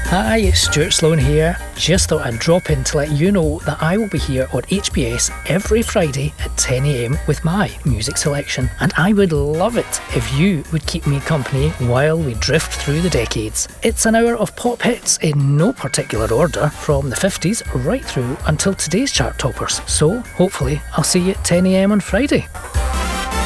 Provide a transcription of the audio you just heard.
Hi, it's Stuart Sloan here. Just thought I'd drop in to let you know that I will be here on HBS every Friday at 10 a.m. with my music selection, and I would love it if you would keep me company while we drift through the decades. It's an hour of pop hits in no particular order, from the 50s right through until today's chart toppers. So hopefully I'll see you at 10 a.m. on Friday.